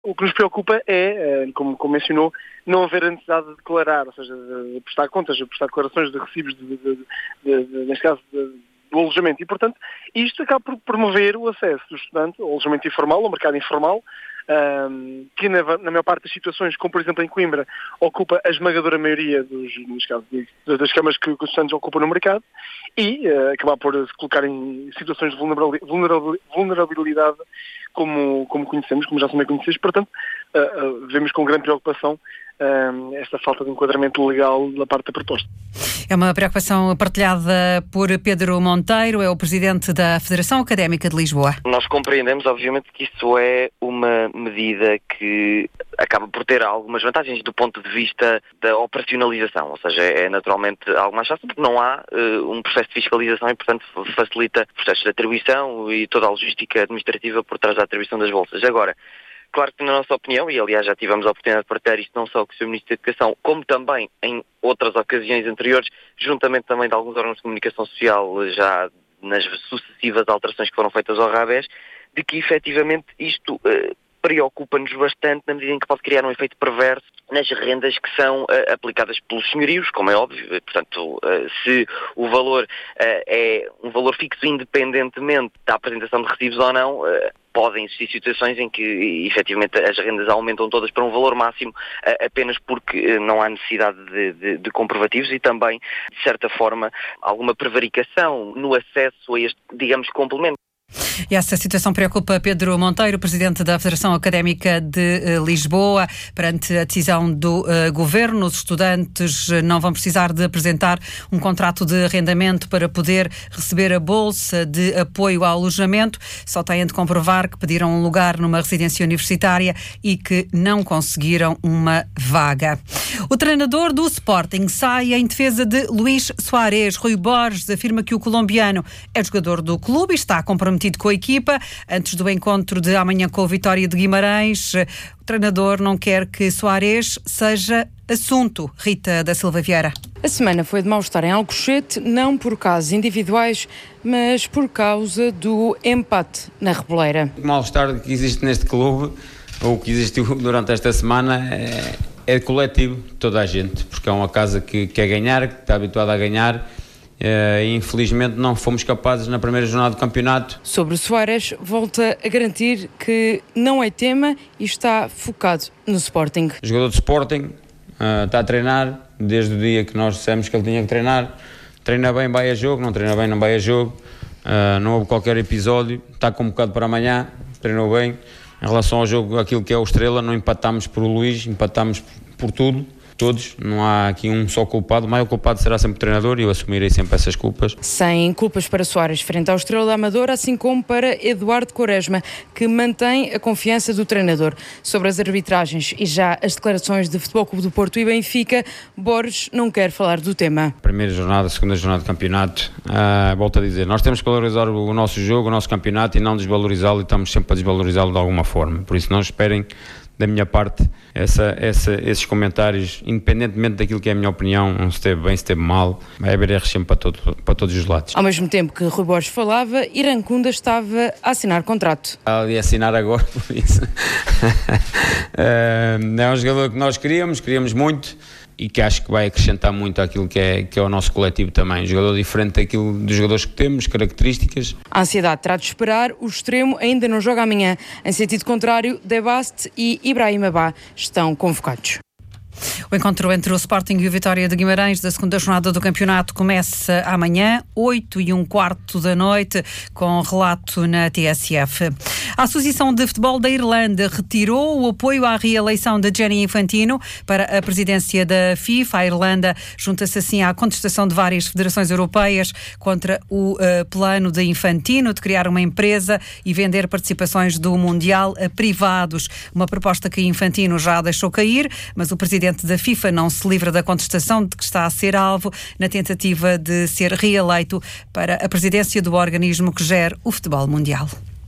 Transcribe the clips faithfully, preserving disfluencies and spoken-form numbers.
O que nos preocupa é, como, como mencionou, não haver a necessidade de declarar, ou seja, de prestar contas, de prestar declarações de recibos, de, de, de, de, neste caso, de, do alojamento. E, portanto, isto acaba por promover o acesso do estudante ao alojamento informal, ao mercado informal, um, que na, na maior parte das situações, como por exemplo em Coimbra, ocupa a esmagadora maioria dos, neste caso, das câmaras que, que os estudantes ocupam no mercado, e uh, acabar por se colocar em situações de vulnerabilidade como, como conhecemos, como já são bem conhecidos. Portanto, uh, uh, vemos com grande preocupação uh, esta falta de enquadramento legal da parte da proposta. É uma preocupação partilhada por Pedro Monteiro, é o presidente da Federação Académica de Lisboa. Nós compreendemos, obviamente, que isso é uma medida que acaba por ter algumas vantagens do ponto de vista da operacionalização, ou seja, é naturalmente algo mais fácil porque não há uh, um processo de fiscalização e, portanto, facilita processos de atribuição e toda a logística administrativa por trás da atribuição das bolsas. Agora, claro que na nossa opinião, e aliás já tivemos a oportunidade de partilhar isto não só com o senhor Ministro da Educação, como também em outras ocasiões anteriores, juntamente também de alguns órgãos de comunicação social, já nas sucessivas alterações que foram feitas ao RABES, de que efetivamente isto uh, preocupa-nos bastante na medida em que pode criar um efeito perverso nas rendas que são uh, aplicadas pelos senhorios, como é óbvio. Portanto, uh, se o valor uh, é um valor fixo independentemente da apresentação de recibos ou não, uh, podem existir situações em que efetivamente as rendas aumentam todas para um valor máximo uh, apenas porque uh, não há necessidade de, de, de comprovativos e também, de certa forma, alguma prevaricação no acesso a este, digamos, complemento. E essa situação preocupa Pedro Monteiro, presidente da Federação Académica de uh, Lisboa. Perante a decisão do uh, governo, os estudantes não vão precisar de apresentar um contrato de arrendamento para poder receber a bolsa de apoio ao alojamento. Só têm de comprovar que pediram um lugar numa residência universitária e que não conseguiram uma vaga. O treinador do Sporting sai em defesa de Luís Soares. Rui Borges afirma que o colombiano é jogador do clube e está comprometido com a equipa. Antes do encontro de amanhã com o Vitória de Guimarães, o treinador não quer que Soares seja assunto. Rita da Silva Vieira. A semana foi de mal-estar em Alcochete, não por casos individuais, mas por causa do empate na Reboleira. O mal-estar que existe neste clube, ou que existiu durante esta semana, é, é coletivo, toda a gente, porque é uma casa que quer ganhar, que está habituada a ganhar. Uh, infelizmente não fomos capazes na primeira jornada do campeonato. Sobre o Soares, volta a garantir que não é tema e está focado no Sporting. O jogador do Sporting uh, está a treinar desde o dia que nós dissemos que ele tinha que treinar. Treina bem, vai a jogo, não treina bem, não vai a jogo. Uh, não houve qualquer episódio, está convocado para amanhã, treinou bem. Em relação ao jogo, aquilo que é o Estrela, não empatámos por Luís, empatámos por tudo. Todos, não há aqui um só culpado, o maior culpado será sempre o treinador e eu assumirei sempre essas culpas. Sem culpas para Soares frente ao Estrela da Amadora, assim como para Eduardo Quaresma, que mantém a confiança do treinador. Sobre as arbitragens e já as declarações de Futebol Clube do Porto e Benfica, Borges não quer falar do tema. Primeira jornada, segunda jornada de campeonato, uh, volto a dizer, nós temos que valorizar o nosso jogo, o nosso campeonato e não desvalorizá-lo, e estamos sempre a desvalorizá-lo de alguma forma, por isso não esperem da minha parte essa, essa, esses comentários, independentemente daquilo que é a minha opinião, se esteve bem, se esteve mal, vai haver erros sempre para, todo, para todos os lados. Ao mesmo tempo que Rui Borges falava, Irã Kunda estava a assinar contrato. Ali a assinar agora, por isso. É um jogador que nós queríamos, queríamos muito, e que acho que vai acrescentar muito àquilo que é, que é o nosso coletivo também. Um jogador diferente daquilo dos jogadores que temos, características. A ansiedade terá de esperar, o extremo ainda não joga amanhã. Em sentido contrário, Debaste e Ibrahim Abá estão convocados. O encontro entre o Sporting e o Vitória de Guimarães da segunda jornada do campeonato começa amanhã, oito e um quarto da noite, com relato na T S F. A Associação de Futebol da Irlanda retirou o apoio à reeleição de Gianni Infantino para a presidência da FIFA. A Irlanda junta-se assim à contestação de várias federações europeias contra o uh, plano de Infantino de criar uma empresa e vender participações do Mundial a privados. Uma proposta que Infantino já deixou cair, mas o presidente da FIFA não se livra da contestação de que está a ser alvo na tentativa de ser reeleito para a presidência do organismo que gera o futebol mundial.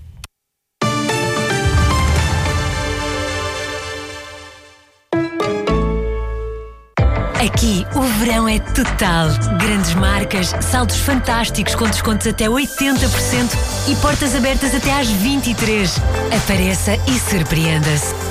Aqui o verão é total. Grandes marcas, saldos fantásticos com descontos até oitenta por cento e portas abertas até às vinte e três. Apareça e surpreenda-se.